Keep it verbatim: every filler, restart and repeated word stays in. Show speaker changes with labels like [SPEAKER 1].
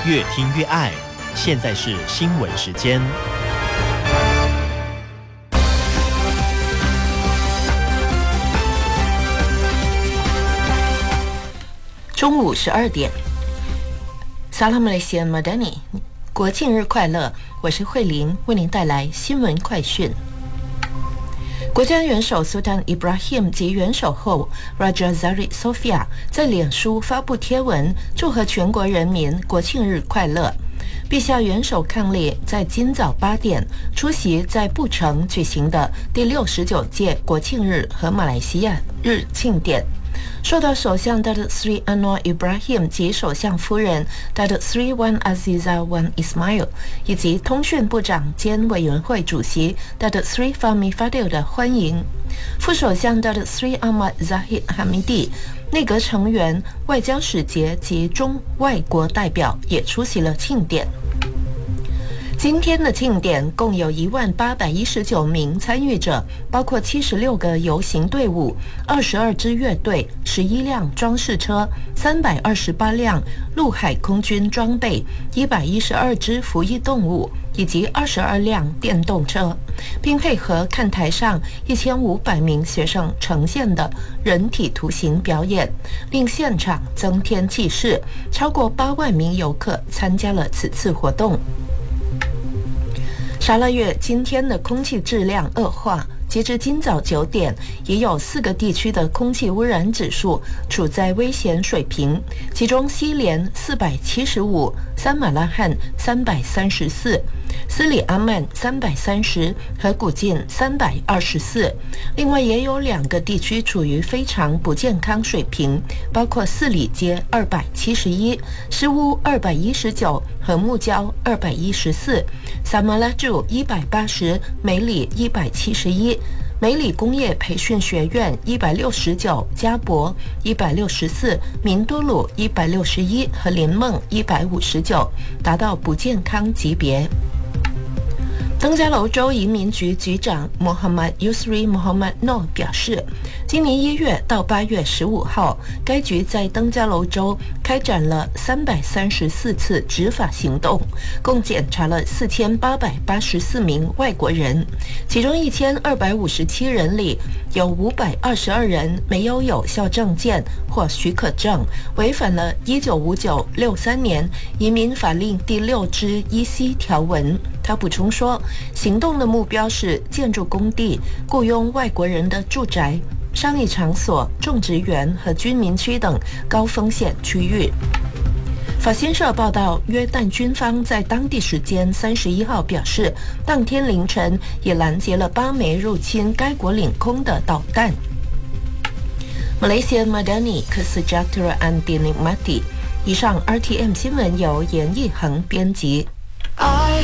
[SPEAKER 1] 越听越爱。现在是新闻时间。
[SPEAKER 2] 中午十二点 Salam Malaysia Madani 国庆日快乐，我是慧玲，为您带来新闻快讯。国家元首 Sultan Ibrahim 及元首后 Raja Zari Sofia 在脸书发布贴文，祝贺全国人民国庆日快乐。陛下元首伉俪在今早八点出席在布城举行的第六十九届国庆日和马来西亚日庆典。受到首相 Datuk Seri Anwar Ibrahim 及首相夫人 Datuk Seri Wan Azizah Wan Ismail 以及通讯部长兼委员会主席 Datuk Seri Fahmi Fadil 的欢迎。副首相 Datuk Seri Ahmad Zahid Hamidi、内阁成员、外交使节及中外国代表也出席了庆典。今天的庆典共有一万八百一十九名参与者，包括七十六个游行队伍、二十二支乐队、十一辆装饰车、三百二十八辆陆海空军装备、一百一十二只服役动物以及二十二辆电动车，并配合看台上一千五百名学生呈现的人体图形表演，令现场增添气势。超过八万名游客参加了此次活动。沙拉越今天的空气质量恶化，截至今早九点，已有四个地区的空气污染指数处在危险水平，其中西莲四百七十五，三马拉罕三百三十四，斯里阿曼三百三十和古晋三百二十四。另外也有两个地区处于非常不健康水平，包括四里街二百七十一，施乌二百一十九和木礁二百一十四，萨马拉柱一百八十，梅里一百七十一。梅里工业培训学院一百六十九，加博一百六十四，明都鲁一百六十一和林梦一百五十九，达到不健康级别。登嘉楼州移民局局长 Muhammad Yusri Muhammad Noor 表示，今年一月到八月十五号，该局在登嘉楼州开展了三百三十四次执法行动，共检查了四千八百八十四名外国人，其中一千二百五十七人里有五百二十二人没有有效证件或许可证，违反了一九五九六三年移民法令第六之一 C 条文。他补充说，行动的目标是建筑工地、雇佣外国人的住宅、商业场所、种植园和居民区等高风险区域。法新社报道，约旦军方在当地时间三十一号表示，当天凌晨也拦截了八枚入侵该国领空的导弹。Malaysia Madani Kesejahteraan Dinikmati。以上 R T M 新闻由严义恒编辑。
[SPEAKER 3] I